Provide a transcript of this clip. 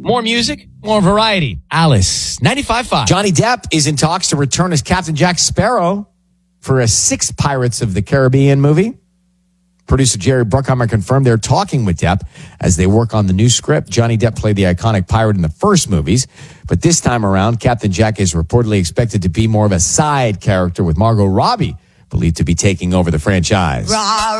More music, more variety. Alice, 95.5. Johnny Depp is in talks to return as Captain Jack Sparrow for a 6th Pirates of the Caribbean movie. Producer Jerry Bruckheimer confirmed they're talking with Depp as they work on the new script. Johnny Depp played the iconic pirate in the first movies, but this time around, Captain Jack is reportedly expected to be more of a side character, with Margot Robbie believed to be taking over the franchise.